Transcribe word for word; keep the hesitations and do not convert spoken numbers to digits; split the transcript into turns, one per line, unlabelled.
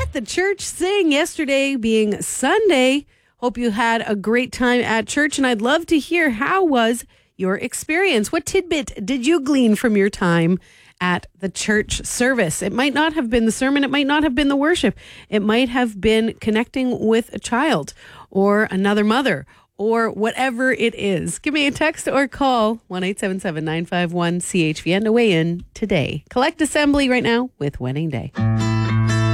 Let the church sing. Yesterday being Sunday. Hope you had a great time at church, and I'd love to hear how was your experience. What tidbit did you glean from your time at the church service? It might not have been the sermon. It might not have been the worship. It might have been connecting with a child or another mother or whatever it is. Give me a text or call one eight seven seven, nine five one, C H V N to weigh in today. Collect Assembly right now with Wedding Day.